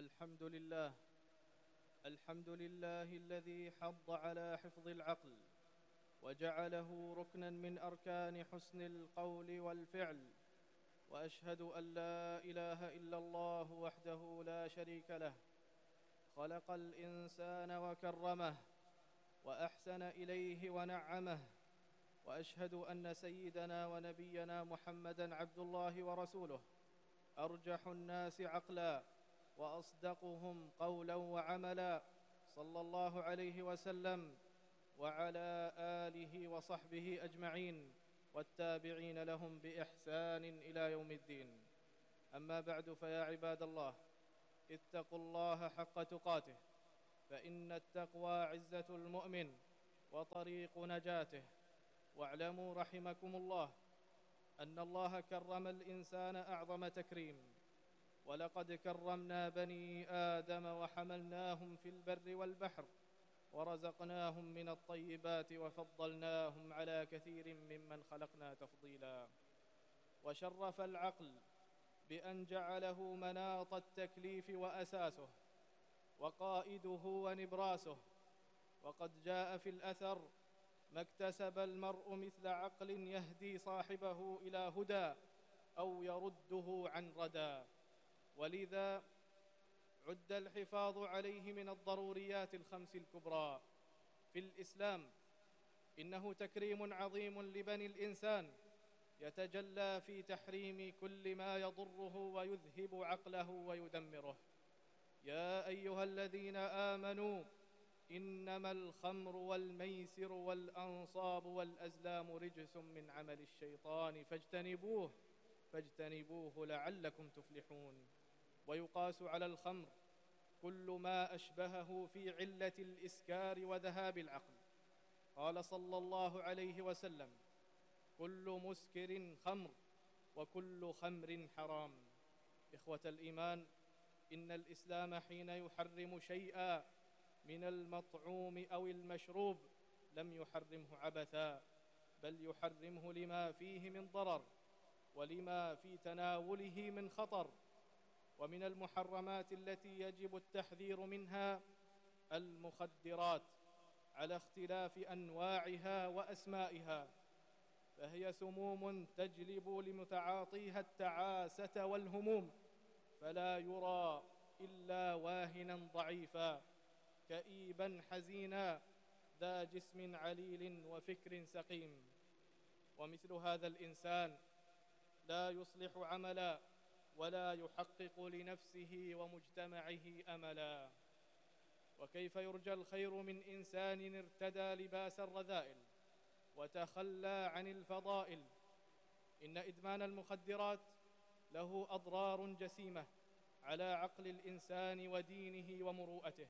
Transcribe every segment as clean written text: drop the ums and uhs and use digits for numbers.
الحمد لله. الحمد لله الذي حض على حفظ العقل وجعله ركنا من أركان حسن القول والفعل، وأشهد أن لا إله إلا الله وحده لا شريك له، خلق الإنسان وكرمه وأحسن إليه ونعمه، وأشهد أن سيدنا ونبينا محمدًا عبد الله ورسوله، أرجح الناس عقلا وأصدقهم قولا وعملا، صلى الله عليه وسلم وعلى آله وصحبه أجمعين والتابعين لهم بإحسان إلى يوم الدين. أما بعد، فيا عباد الله، اتقوا الله حق تقاته، فإن التقوى عزة المؤمن وطريق نجاته. واعلموا رحمكم الله أن الله كرم الإنسان أعظم تكريم، ولقد كرمنا بني آدم وحملناهم في البر والبحر ورزقناهم من الطيبات وفضلناهم على كثير ممن خلقنا تفضيلا. وشرف العقل بأن جعله مناط التكليف وأساسه وقائده ونبراسه. وقد جاء في الأثر: ما اكتسب المرء مثل عقل يهدي صاحبه إلى هدى أو يرده عن ردى. ولذا عد الحفاظ عليه من الضروريات الخمس الكبرى في الإسلام. إنه تكريم عظيم لبني الإنسان يتجلى في تحريم كل ما يضره ويذهب عقله ويدمره. يا أيها الذين آمنوا إنما الخمر والميسر والأنصاب والأزلام رجس من عمل الشيطان فاجتنبوه لعلكم تفلحون. ويقاس على الخمر كل ما أشبهه في علة الإسكار وذهاب العقل. قال صلى الله عليه وسلم: كل مسكر خمر وكل خمر حرام. إخوة الإيمان، إن الإسلام حين يحرم شيئا من المطعوم أو المشروب لم يحرمه عبثا، بل يحرمه لما فيه من ضرر ولما في تناوله من خطر. ومن المحرمات التي يجب التحذير منها المخدرات على اختلاف أنواعها وأسمائها، فهي سموم تجلب لمتعاطيها التعاسة والهموم، فلا يرى إلا واهنا ضعيفا كئيبا حزينا ذا جسم عليل وفكر سقيم. ومثل هذا الإنسان لا يصلح عملا ولا يحقق لنفسه ومجتمعه أملا. وكيف يرجى الخير من إنسان ارتدى لباس الرذائل وتخلى عن الفضائل؟ إن إدمان المخدرات له أضرار جسيمة على عقل الإنسان ودينه ومروءته،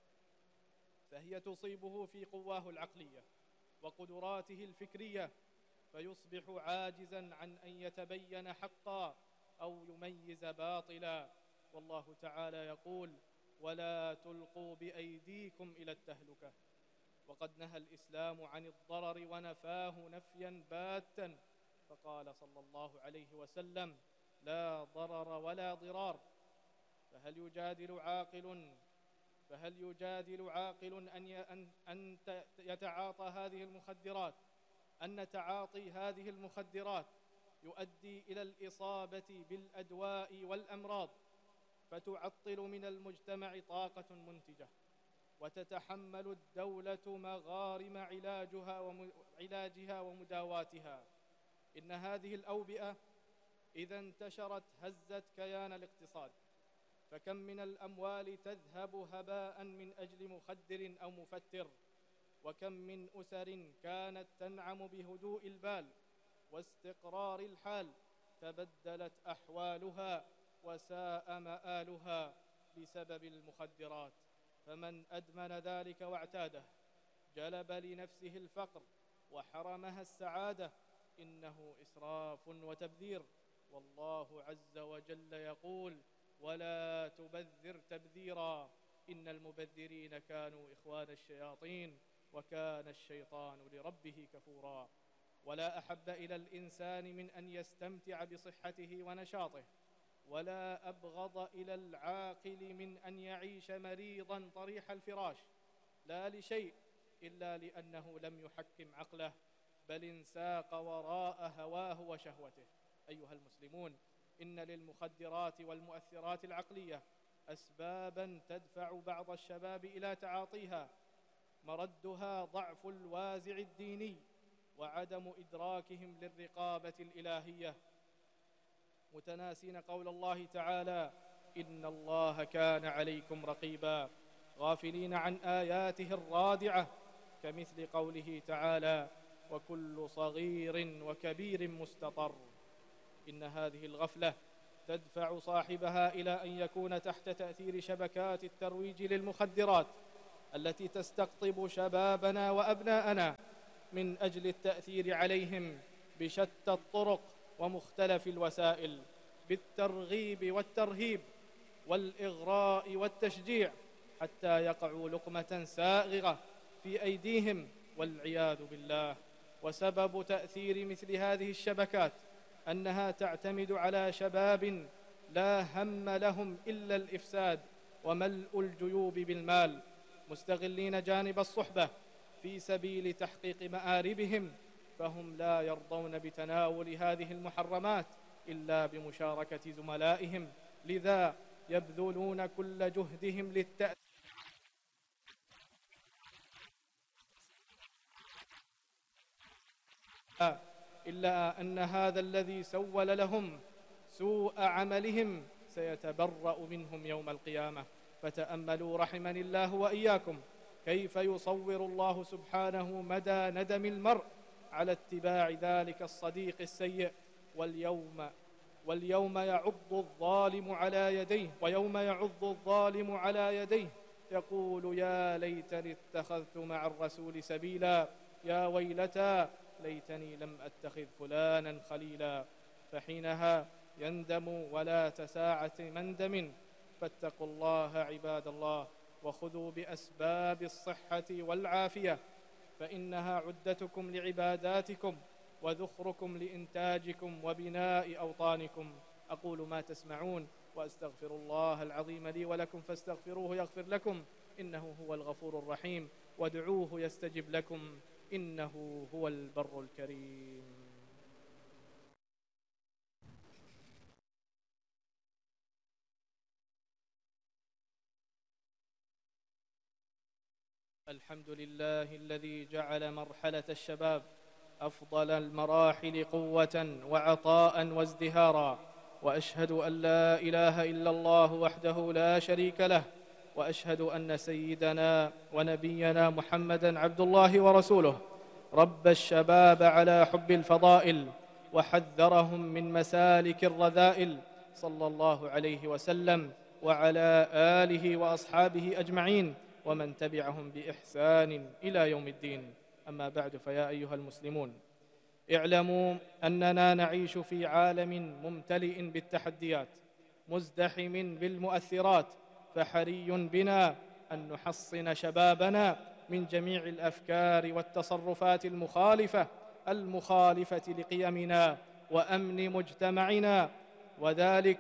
فهي تصيبه في قواه العقلية وقدراته الفكرية، فيصبح عاجزا عن أن يتبين حقا أو يميز باطلا. والله تعالى يقول: ولا تلقوا بأيديكم إلى التهلكة. وقد نهى الإسلام عن الضرر ونفاه نفيا باتا، فقال صلى الله عليه وسلم: لا ضرر ولا ضرار. فهل يجادل عاقل أن يتعاطى هذه المخدرات، أن تعاطي هذه المخدرات يؤدي إلى الإصابة بالأدواء والأمراض، فتعطل من المجتمع طاقة منتجة، وتتحمل الدولة مغارم علاجها ومداواتها؟ إن هذه الأوبئة إذا انتشرت هزت كيان الاقتصاد، فكم من الأموال تذهب هباء من أجل مخدر أو مفتر، وكم من أسر كانت تنعم بهدوء البال واستقرار الحال تبدلت أحوالها وساء مآلها بسبب المخدرات. فمن أدمن ذلك واعتاده جلب لنفسه الفقر وحرمها السعادة، إنه إسراف وتبذير. والله عز وجل يقول: ولا تبذر تبذيرا إن المبذرين كانوا إخوان الشياطين وكان الشيطان لربه كفورا. ولا أحب إلى الإنسان من أن يستمتع بصحته ونشاطه ولا أبغض إلى العاقل من أن يعيش مريضا طريح الفراش، لا لشيء إلا لأنه لم يحكم عقله، بل انساق وراء هواه وشهوته. أيها المسلمون، إن للمخدرات والمؤثرات العقلية أسبابا تدفع بعض الشباب إلى تعاطيها، مردها ضعف الوازع الديني وعدم إدراكهم للرقابة الإلهية، متناسين قول الله تعالى: إن الله كان عليكم رقيبا، غافلين عن آياته الرادعة، كمثل قوله تعالى: وكل صغير وكبير مستطر. إن هذه الغفلة تدفع صاحبها إلى أن يكون تحت تأثير شبكات الترويج للمخدرات التي تستقطب شبابنا وأبناءنا من أجل التأثير عليهم بشتى الطرق ومختلف الوسائل، بالترغيب والترهيب والإغراء والتشجيع، حتى يقعوا لقمة سائغة في أيديهم والعياذ بالله. وسبب تأثير مثل هذه الشبكات أنها تعتمد على شباب لا هم لهم إلا الإفساد وملء الجيوب بالمال، مستغلين جانب الصحبة في سبيل تحقيق مآربهم، فهم لا يرضون بتناول هذه المحرمات إلا بمشاركة زملائهم، لذا يبذلون كل جهدهم للتأثير إلا أن هذا الذي سول لهم سوء عملهم سيتبرأ منهم يوم القيامة. فتأملوا رحمني الله وإياكم كيف يصور الله سبحانه مدى ندم المرء على اتباع ذلك الصديق السيء، واليوم يعض الظالم على يديه، ويوم يعض الظالم على يديه يقول: يا ليتني اتخذت مع الرسول سبيلا، يا ويلتى ليتني لم أتخذ فلانا خليلا. فحينها يندم ولا تساعة مندم. فاتقوا الله عباد الله، وخذوا بأسباب الصحة والعافية، فإنها عدتكم لعباداتكم وذخركم لإنتاجكم وبناء أوطانكم. أقول ما تسمعون، وأستغفر الله العظيم لي ولكم فاستغفروه يغفر لكم، إنه هو الغفور الرحيم، وادعوه يستجب لكم، إنه هو البر الكريم. الحمد لله الذي جعل مرحلة الشباب أفضل المراحل قوة وعطاء وازدهارا، وأشهد أن لا إله إلا الله وحده لا شريك له، وأشهد أن سيدنا ونبينا محمدًا عبد الله ورسوله، رب الشباب على حب الفضائل وحذرهم من مسالك الرذائل، صلى الله عليه وسلم وعلى آله وأصحابه أجمعين ومن تبعهم بإحسان إلى يوم الدين. أما بعد، فيا أيها المسلمون، اعلموا أننا نعيش في عالم ممتلئ بالتحديات مزدحم بالمؤثرات، فحري بنا أن نحصن شبابنا من جميع الأفكار والتصرفات المخالفة لقيمنا وأمن مجتمعنا، وذلك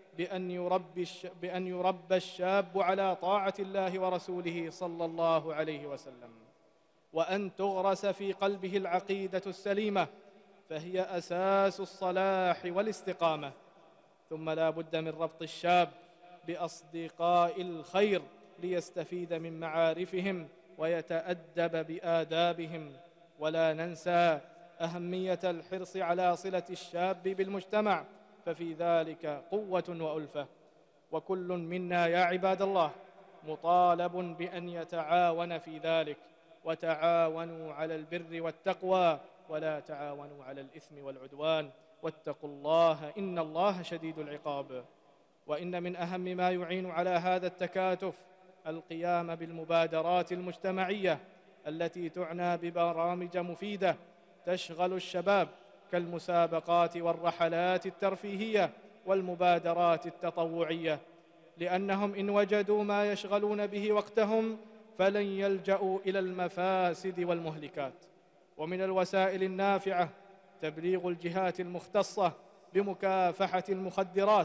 بأن يربى الشاب على طاعة الله ورسوله صلى الله عليه وسلم، وأن تغرس في قلبه العقيدة السليمة، فهي أساس الصلاح والاستقامة. ثم لا بد من ربط الشاب بأصدقاء الخير ليستفيد من معارفهم ويتأدب بآدابهم. ولا ننسى أهمية الحرص على صلة الشاب بالمجتمع، ففي ذلك قوة وألفة. وكل منا يا عباد الله مطالب بأن يتعاون في ذلك، وتعاونوا على البر والتقوى ولا تعاونوا على الإثم والعدوان، واتقوا الله إن الله شديد العقاب. وإن من أهم ما يعين على هذا التكاتف القيام بالمبادرات المجتمعية التي تعنى ببرامج مفيدة تشغل الشباب، كالمسابقات والرحلات الترفيهية والمبادرات التطوعية، لأنهم إن وجدوا ما يشغلون به وقتهم فلن يلجأوا إلى المفاسد والمهلكات. ومن الوسائل النافعة تبليغ الجهات المختصة بمكافحة المخدرات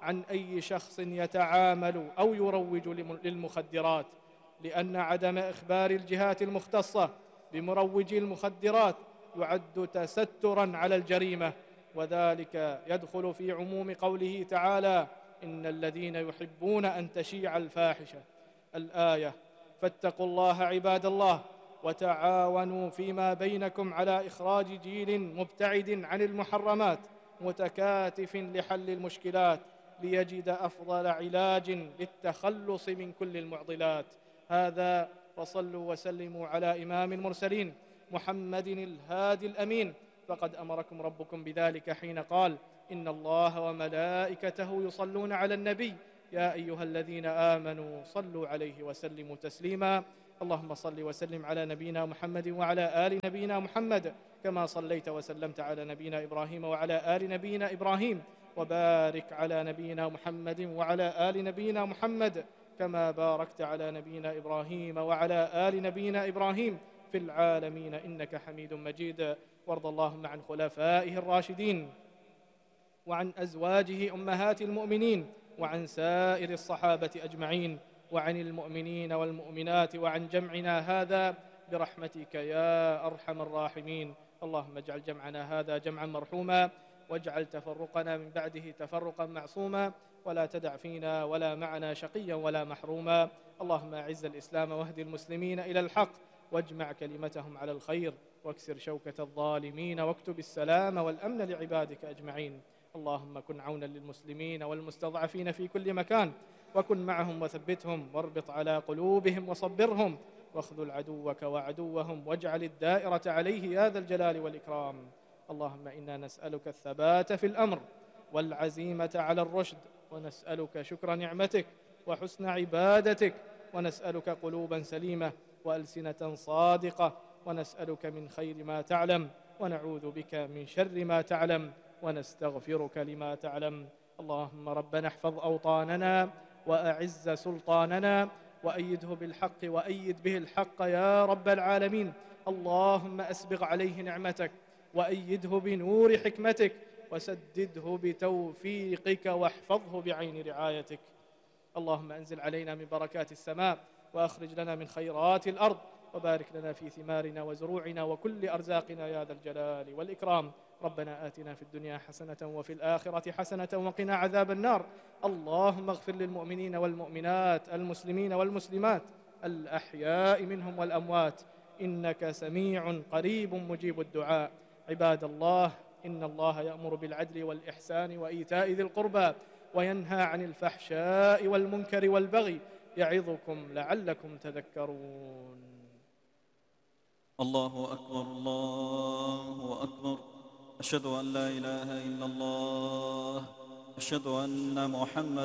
عن أي شخص يتعامل أو يروج للمخدرات، لأن عدم إخبار الجهات المختصة بمروجي المخدرات يعد تسترا على الجريمة، وذلك يدخل في عموم قوله تعالى: إن الذين يحبون أن تشيع الفاحشة، الآية. فاتقوا الله عباد الله، وتعاونوا فيما بينكم على إخراج جيل مبتعد عن المحرمات متكاتف لحل المشكلات، ليجد أفضل علاج للتخلص من كل المعضلات. هذا، وصلوا وسلموا على إمام المرسلين محمد الهادي الأمين، فقد أمركم ربكم بذلك حين قال: إن الله وملائكته يصلون على النبي يا أيها الذين آمنوا صلوا عليه وسلموا تسليما. اللهم صل وسلم على نبينا محمد وعلى آل نبينا محمد، كما صليت وسلمت على نبينا إبراهيم وعلى آل نبينا إبراهيم، وبارك على نبينا محمد وعلى آل نبينا محمد، كما باركت على نبينا إبراهيم وعلى آل نبينا إبراهيم في العالمين إنك حميد مجيد. وارض اللهم عن خلفائه الراشدين، وعن أزواجه أمهات المؤمنين، وعن سائر الصحابة أجمعين، وعن المؤمنين والمؤمنات، وعن جمعنا هذا برحمتك يا أرحم الراحمين. اللهم اجعل جمعنا هذا جمعا مرحوما، واجعل تفرقنا من بعده تفرقا معصوما، ولا تدع فينا ولا معنا شقيا ولا محروما. اللهم أعز الإسلام واهد المسلمين إلى الحق، واجمع كلمتهم على الخير، واكسر شوكة الظالمين، واكتب السلام والأمن لعبادك أجمعين. اللهم كن عونا للمسلمين والمستضعفين في كل مكان، وكن معهم وثبتهم، واربط على قلوبهم وصبرهم، واخذل عدوك وعدوهم، واجعل الدائرة عليه يا ذا الجلال والإكرام. اللهم إنا نسألك الثبات في الأمر والعزيمة على الرشد، ونسألك شكر نعمتك وحسن عبادتك، ونسألك قلوبا سليمة وألسنة صادقة، ونسألك من خير ما تعلم، ونعوذ بك من شر ما تعلم، ونستغفرك لما تعلم. اللهم ربنا احفظ أوطاننا، وأعز سلطاننا، وأيده بالحق، وأيد به الحق يا رب العالمين. اللهم أسبغ عليه نعمتك، وأيده بنور حكمتك، وسدده بتوفيقك، واحفظه بعين رعايتك. اللهم أنزل علينا من بركات السماء، وأخرج لنا من خيرات الأرض، وبارك لنا في ثمارنا وزروعنا وكل أرزاقنا يا ذا الجلال والإكرام. ربنا آتنا في الدنيا حسنة وفي الآخرة حسنة وقنا عذاب النار. اللهم اغفر للمؤمنين والمؤمنات، المسلمين والمسلمات، الأحياء منهم والأموات، إنك سميع قريب مجيب الدعاء. عباد الله، إن الله يأمر بالعدل والإحسان وإيتاء ذي القربى، وينهى عن الفحشاء والمنكر والبغي، يعظكم لعلكم تذكرون. الله أكبر، الله أكبر. أشهد أن لا إله إلا الله، أشهد أن محمد